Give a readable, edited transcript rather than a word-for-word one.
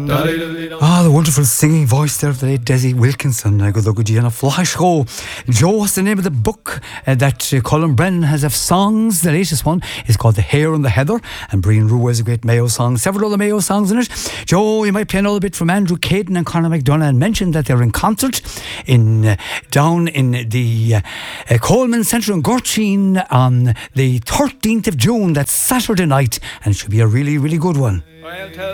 The wonderful singing voice there of the late Desi Wilkinson. Good Flash Show. Joe, what's the name of the book that Colin Brennan has of songs? The latest one is called The Hare and the Heather, and Brian Rue has a great Mayo song, several other Mayo songs in it. Joe, you might play another bit from Andrew Caden and Conor McDonough, and mention that they're in concert down in the Coleman Centre in Gorcheen on the 13th of June. That's Saturday night, and it should be a really, really good one.